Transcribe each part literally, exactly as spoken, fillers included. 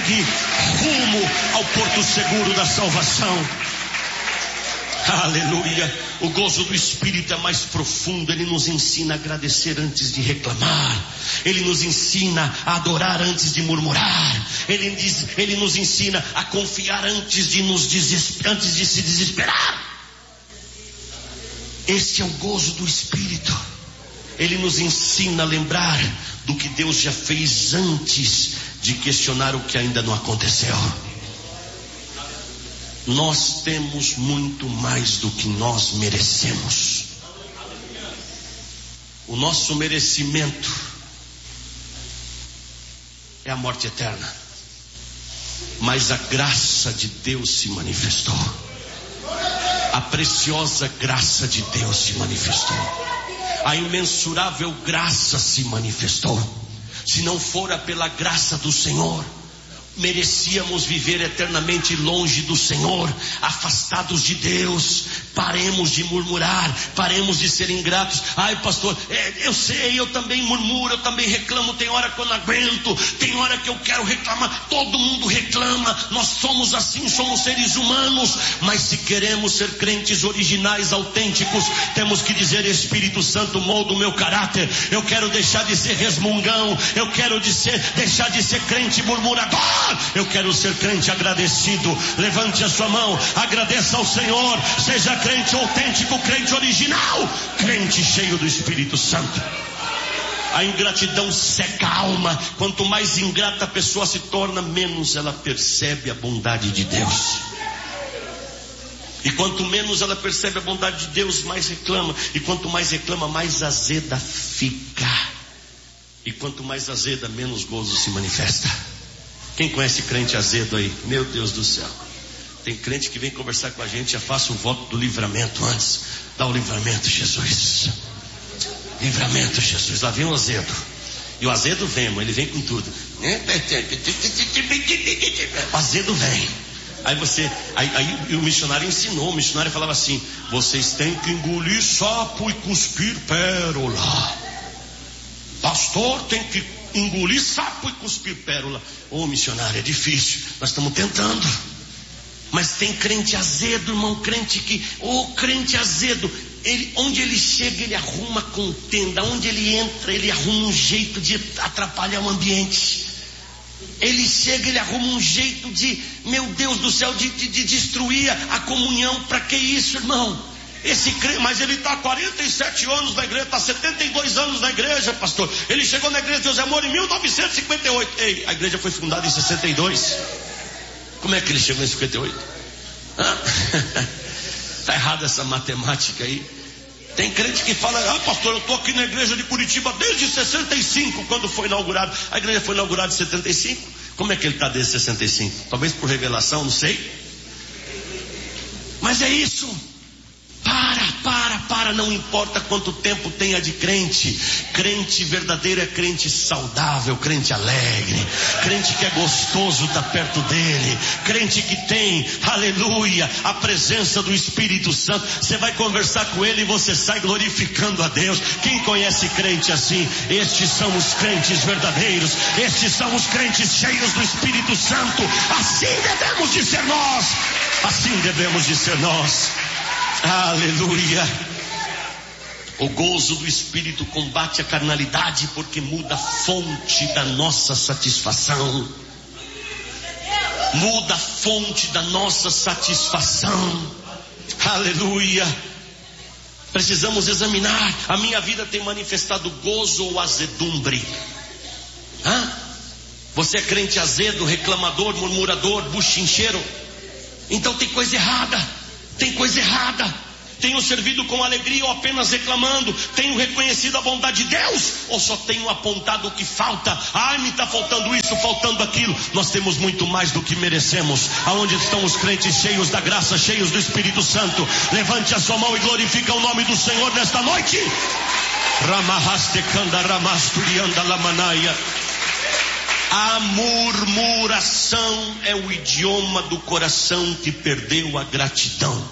segue rumo ao porto seguro da salvação. Aleluia. O gozo do Espírito é mais profundo. Ele nos ensina a agradecer antes de reclamar. Ele nos ensina a adorar antes de murmurar. Ele, diz, ele nos ensina a confiar antes de, nos desesper, antes de se desesperar. Este é o gozo do Espírito. Ele nos ensina a lembrar do que Deus já fez antes de questionar o que ainda não aconteceu. Nós temos muito mais do que nós merecemos. O nosso merecimento é a morte eterna, mas a graça de Deus se manifestou. A preciosa graça de Deus se manifestou. A imensurável graça se manifestou. Se não fora pela graça do Senhor, merecíamos viver eternamente longe do Senhor, afastados de Deus. Paremos de murmurar, paremos de ser ingratos. Ai pastor, é, eu sei, eu também murmuro, eu também reclamo. Tem hora que eu não aguento, tem hora que eu quero reclamar. Todo mundo reclama, nós somos assim, somos seres humanos. Mas se queremos ser crentes originais, autênticos, temos que dizer: Espírito Santo, molda o meu caráter. Eu quero deixar de ser resmungão, eu quero de ser, deixar de ser crente murmurador. Eu quero ser crente agradecido. Levante a sua mão, agradeça ao Senhor. Seja crente autêntico, crente original, crente cheio do Espírito Santo. A ingratidão seca a alma. Quanto mais ingrata a pessoa se torna, menos ela percebe a bondade de Deus. E quanto menos ela percebe a bondade de Deus, mais reclama. E quanto mais reclama, mais azeda fica. E quanto mais azeda, menos gozo se manifesta. Quem conhece crente azedo aí? Meu Deus do céu. Tem crente que vem conversar com a gente, já faça o voto do livramento antes. Dá o livramento, Jesus. Livramento, Jesus. Lá vem o azedo. E o azedo vem, ele vem com tudo. O azedo vem. Aí você, aí, aí o missionário ensinou, o missionário falava assim: vocês têm que engolir sapo e cuspir pérola. Pastor, tem que engolir sapo e cuspir pérola. Ô missionário, é difícil, nós estamos tentando. Mas tem crente azedo, irmão, crente que, ô crente azedo, ele, onde ele chega, ele arruma contenda, onde ele entra, ele arruma um jeito de atrapalhar o ambiente. Ele chega, ele arruma um jeito de, meu Deus do céu, de, de, de destruir a comunhão. Para que isso, irmão? Esse crente, mas ele está há quarenta e sete anos na igreja, está há setenta e dois anos na igreja, pastor. Ele chegou na igreja de José Moura em mil novecentos e cinquenta e oito. Ei, a igreja foi fundada em sessenta e dois. Como é que ele chegou em cinquenta e oito? Está errada essa matemática aí. Tem crente que fala: ah pastor, eu estou aqui na igreja de Curitiba desde sessenta e cinco, quando foi inaugurado. A igreja foi inaugurada em setenta e cinco. Como é que ele está desde sessenta e cinco? Talvez por revelação, não sei. Mas é isso. Para, para, para, não importa quanto tempo tenha de crente. Crente verdadeiro é crente saudável, crente alegre, crente que é gostoso estar perto dele, crente que tem, aleluia, a presença do Espírito Santo. Você vai conversar com ele e você sai glorificando a Deus. Quem conhece crente assim? Estes são os crentes verdadeiros, estes são os crentes cheios do Espírito Santo. Assim devemos de ser nós, assim devemos de ser nós. Aleluia. O gozo do Espírito combate a carnalidade, porque muda a fonte da nossa satisfação. Muda a fonte da nossa satisfação. Aleluia. Precisamos examinar. A minha vida tem manifestado gozo ou azedumbre? Hã? Você é crente azedo, reclamador, murmurador, buchincheiro? Então tem coisa errada. Tem coisa errada. Tenho servido com alegria ou apenas reclamando? Tenho reconhecido a bondade de Deus ou só tenho apontado o que falta? Ai, me está faltando isso, faltando aquilo. Nós temos muito mais do que merecemos. Aonde estão os crentes cheios da graça, cheios do Espírito Santo? Levante a sua mão e glorifica o nome do Senhor nesta noite. A murmuração é o idioma do coração que perdeu a gratidão.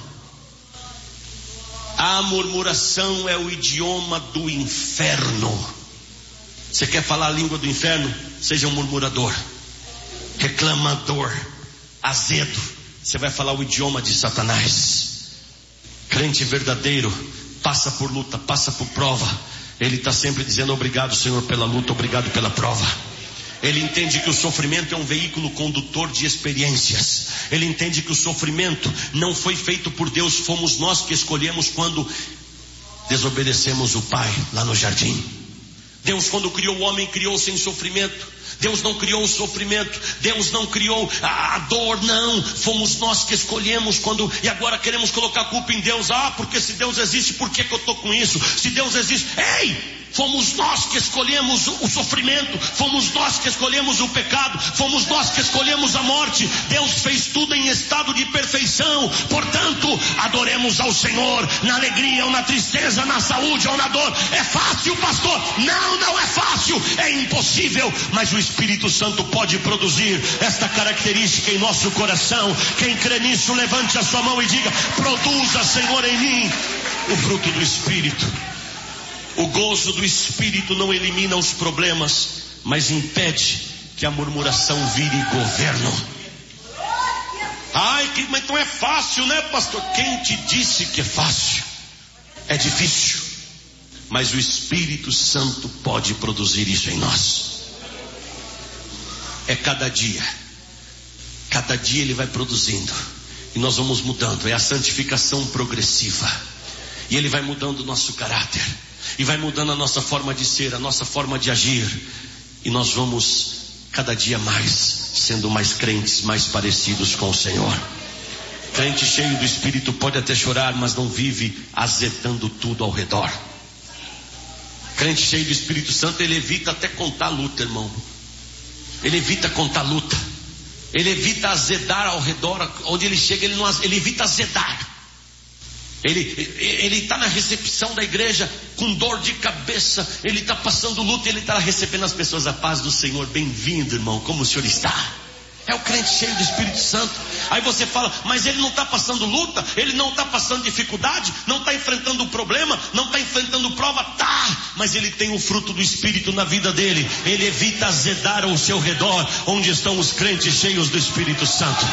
A murmuração é o idioma do inferno. Você quer falar a língua do inferno? Seja um murmurador. reclamador, azedo, você vai falar o idioma de Satanás. Crente verdadeiro passa por luta, passa por prova. Ele está sempre dizendo: obrigado, Senhor, pela luta, obrigado pela prova. Ele entende que o sofrimento é um veículo condutor de experiências. Ele entende que o sofrimento não foi feito por Deus, fomos nós que escolhemos quando desobedecemos o Pai lá no jardim. Deus, quando criou o homem, criou sem sofrimento. Deus não criou o sofrimento, Deus não criou a, a dor, não. Fomos nós que escolhemos quando, e agora queremos colocar a culpa em Deus. Ah, porque se Deus existe, por que que eu estou com isso? Se Deus existe, ei! Fomos nós que escolhemos o sofrimento, fomos nós que escolhemos o pecado, fomos nós que escolhemos a morte. Deus fez tudo em estado de perfeição. Portanto, adoremos ao Senhor na alegria ou na tristeza, na saúde ou na dor. É fácil, pastor? Não, não é fácil, é impossível. Mas o Espírito Santo pode produzir esta característica em nosso coração. Quem crê nisso, levante a sua mão e diga: produza, Senhor, em mim o fruto do Espírito. O gozo do Espírito não elimina os problemas, mas impede que a murmuração vire governo. Ai, que, mas então é fácil, né, pastor? Quem te disse que é fácil? É difícil, mas o Espírito Santo pode produzir isso em nós. É cada dia, cada dia ele vai produzindo, e nós vamos mudando. É a santificação progressiva, e ele vai mudando o nosso caráter, e vai mudando a nossa forma de ser, a nossa forma de agir. E nós vamos cada dia mais sendo mais crentes, mais parecidos com o Senhor. Crente cheio do Espírito pode até chorar, mas não vive azedando tudo ao redor. Crente cheio do Espírito Santo, ele evita até contar luta, irmão. Ele evita contar luta. Ele evita azedar ao redor. Onde ele chega, ele, não, ele evita azedar. Ele está na recepção da igreja com dor de cabeça, ele está passando luta, ele está recebendo as pessoas. A paz do Senhor, bem-vindo, irmão, como o senhor está? É o crente cheio do Espírito Santo. Aí você fala: mas ele não está passando luta, ele não está passando dificuldade, não está enfrentando problema, não está enfrentando prova. Tá, mas ele tem o fruto do Espírito na vida dele. Ele evita azedar ao seu redor, onde estão os crentes cheios do Espírito Santo.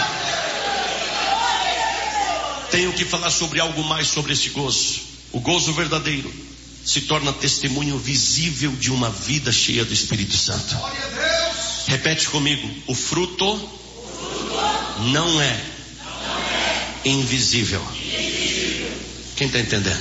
Tenho que falar sobre algo mais sobre esse gozo. O gozo verdadeiro se torna testemunho visível de uma vida cheia do Espírito Santo. Repete comigo: o fruto não é invisível. Quem está entendendo?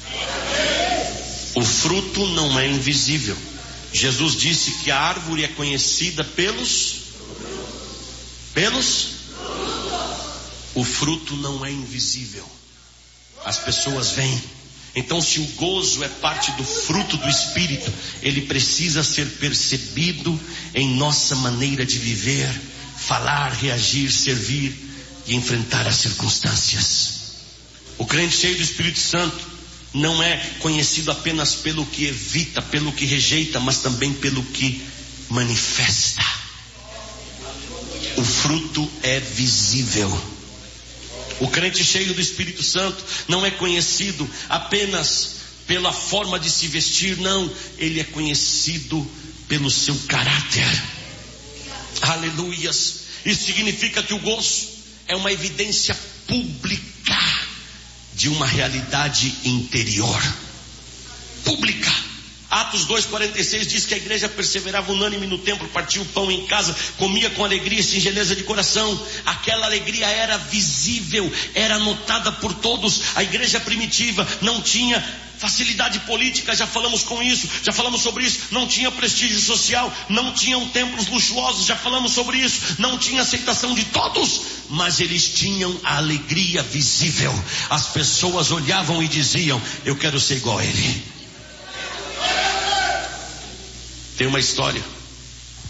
O fruto não é invisível. Jesus disse que a árvore é conhecida pelos pelos O fruto não é invisível. As pessoas veem. Então, se o gozo é parte do fruto do Espírito, ele precisa ser percebido em nossa maneira de viver, falar, reagir, servir e enfrentar as circunstâncias. O crente cheio do Espírito Santo não é conhecido apenas pelo que evita, pelo que rejeita, mas também pelo que manifesta. O fruto é visível. O crente cheio do Espírito Santo não é conhecido apenas pela forma de se vestir, não. Ele é conhecido pelo seu caráter. Aleluias. Isso significa que o gozo é uma evidência pública de uma realidade interior. Pública. Atos dois, quarenta e seis diz que a igreja perseverava unânime no templo, partia o pão em casa, comia com alegria e singeleza de coração. Aquela alegria era visível, era notada por todos. A igreja primitiva não tinha facilidade política, já falamos com isso, já falamos sobre isso. Não tinha prestígio social, não tinham templos luxuosos, já falamos sobre isso. Não tinha aceitação de todos, mas eles tinham a alegria visível. As pessoas olhavam e diziam: eu quero ser igual a ele. Tem uma história